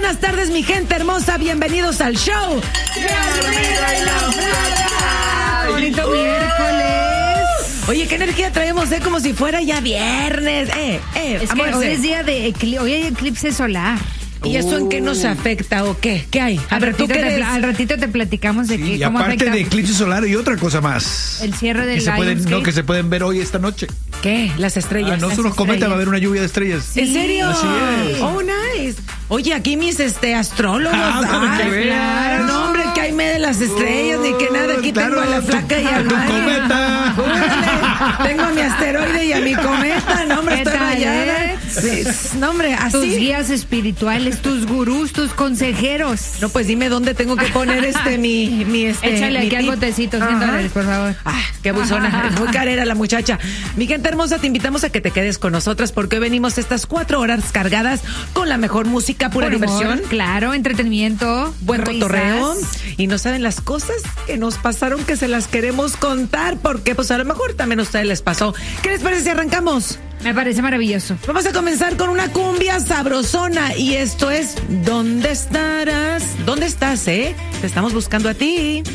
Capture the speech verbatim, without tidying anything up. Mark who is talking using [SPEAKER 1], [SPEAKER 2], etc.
[SPEAKER 1] buenas tardes, mi gente hermosa. Bienvenidos al show.
[SPEAKER 2] Bonito miércoles.
[SPEAKER 1] Oye, qué energía traemos, ¿eh? Como si fuera ya viernes. Eh, eh,
[SPEAKER 2] Es que hoy es día de eclipse, hoy hay eclipse solar.
[SPEAKER 1] ¿Y eso en qué nos afecta o qué? ¿Qué hay? A
[SPEAKER 2] Al,
[SPEAKER 1] ver,
[SPEAKER 2] ratito,
[SPEAKER 1] ¿tú qué
[SPEAKER 2] te,
[SPEAKER 1] eres?
[SPEAKER 2] al ratito te platicamos de
[SPEAKER 3] Sí,
[SPEAKER 2] qué,
[SPEAKER 3] y
[SPEAKER 2] cómo
[SPEAKER 3] aparte
[SPEAKER 2] afecta
[SPEAKER 3] de eclipse solar y otra cosa más.
[SPEAKER 2] el cierre del
[SPEAKER 3] que se pueden,
[SPEAKER 2] Lionsgate.
[SPEAKER 3] no, que se pueden ver hoy esta noche.
[SPEAKER 1] ¿Qué? Las estrellas.
[SPEAKER 3] Ah, no
[SPEAKER 1] Las
[SPEAKER 3] son los cometas,
[SPEAKER 1] estrellas.
[SPEAKER 3] va a haber una lluvia de estrellas.
[SPEAKER 1] ¿En serio?
[SPEAKER 3] Así es.
[SPEAKER 1] Oh, nice. Oye, aquí mis este astrólogos.
[SPEAKER 3] Ah, para que
[SPEAKER 1] Ay,
[SPEAKER 3] veas.
[SPEAKER 1] claro. No, hombre, que hay me de las estrellas ni que nada. Aquí
[SPEAKER 3] Claro,
[SPEAKER 1] tengo a la
[SPEAKER 3] tu-
[SPEAKER 1] flaca y al
[SPEAKER 3] tu
[SPEAKER 1] Mario.
[SPEAKER 3] cometa.
[SPEAKER 1] Órale, tengo a mi asteroide y a mi cometa. No, hombre,
[SPEAKER 2] ¿Qué
[SPEAKER 1] estoy
[SPEAKER 2] tal,
[SPEAKER 1] rayada.
[SPEAKER 2] eh?
[SPEAKER 1] Sí, no, hombre,
[SPEAKER 2] Tus
[SPEAKER 1] así.
[SPEAKER 2] guías espirituales, tus gurús, tus consejeros.
[SPEAKER 1] No, pues dime dónde tengo que poner este mi, mi este.
[SPEAKER 2] Échale
[SPEAKER 1] mi
[SPEAKER 2] aquí al
[SPEAKER 1] tip.
[SPEAKER 2] botecito, cien
[SPEAKER 1] Ajá.
[SPEAKER 2] dólares, por favor.
[SPEAKER 1] Ah, qué abusona, muy carera la muchacha. Mi gente hermosa, te invitamos a que te quedes con nosotras porque hoy venimos estas cuatro horas cargadas con la mejor música, pura
[SPEAKER 2] Por humor,
[SPEAKER 1] diversión,
[SPEAKER 2] claro, entretenimiento,
[SPEAKER 1] buen
[SPEAKER 2] risas.
[SPEAKER 1] cotorreo. Y no saben las cosas que nos pasaron que se las queremos contar porque pues a lo mejor también a ustedes les pasó. ¿Qué les parece si arrancamos?
[SPEAKER 2] Me parece maravilloso.
[SPEAKER 1] Vamos a comenzar con una cumbia sabrosona y esto es ¿Dónde estarás? ¿Dónde estás, eh? Te estamos buscando a ti.